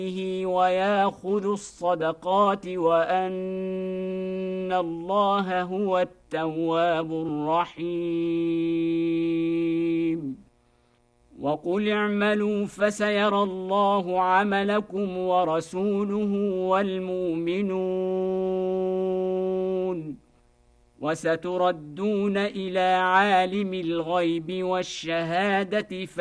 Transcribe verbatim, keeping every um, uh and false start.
ويأخذ الصدقات وأن الله هو التواب الرحيم. وقل اعملوا فسيرى الله عملكم ورسوله والمؤمنون وستردون إلى عالم الغيب والشهادة